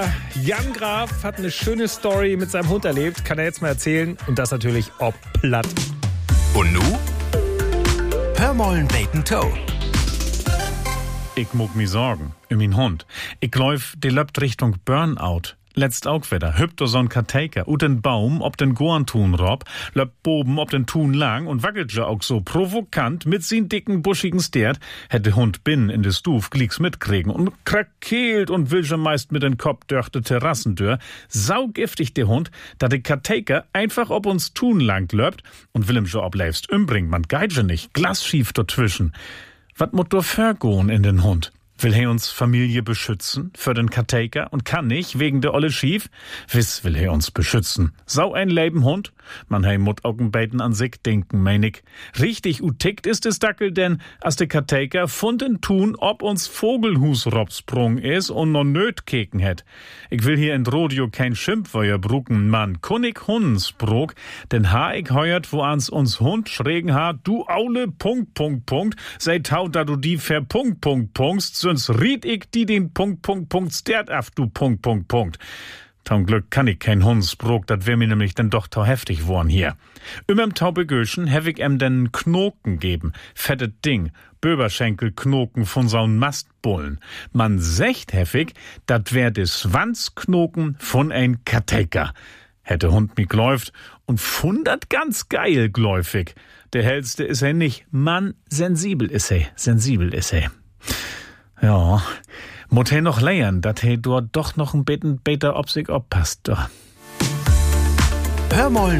Jan Graf hat eine schöne Story mit seinem Hund erlebt, kann er jetzt mal erzählen und das natürlich ob platt. Und nu? Hör mollen Bacon Toe. Ich muck mi Sorgen, min Hund. Ich läuf, de löpt Richtung Burnout. Letzt auch wieder, hüpft so'n Karteiker, ut den Baum, ob den Gorntun rob, löpt boben, ob den Tun lang und wackelt ja auch so provokant mit sin dicken, buschigen Stert, hätte Hund binnen in de Stuf glicks mitkriegen und krakeelt und will schon meist mit den Kopf durch de Terrassentür. Saugiftig der Hund, da de Karteiker einfach ob uns Tun lang löpt und will ihm schon obleifst umbringen, man geit schon nicht, glasschief dazwischen. Wat mut do vergoen in den Hund? Will er uns Familie beschützen für den Karteiker und kann nicht wegen der olle Schief? Wiss will er uns beschützen. Sau ein Leben Hund? Man hei mut Augenbeiten an sich denken, mein ich. Richtig utickt ist es Dackel, denn als der Karteiker funden tun, ob uns Vogelhus robsprung is und no nöt keken het. Ich will hier in Rodeo kein Schimpfweuer brucken, man. Kunnig Hundsbrok, denn ha ich heuert, wo ans uns Hund schrägen ha, du Aule, Punkt, sei tau, da du die Punkt, sonst riet ich die den Punkt, stert af, du Punkt. Zum Glück kann ich kein Hundsbrok, dat wär mir nämlich dann doch tau heftig worn hier. Im Taubegöschen hev ich den Knoken geben, fettet Ding, Böberschenkelknoken von so'n Mastbullen. Man secht heftig, dat wär des Schwanzknoken von ein Karteiker. Hätte Hund mi gläuft und fundert ganz geil gläufig. Der hellste is er nicht, Mann, sensibel is er. Ja, mut he noch lernen, dat he dort doch noch ein bisschen besser ob sich oppasst. Hör mollen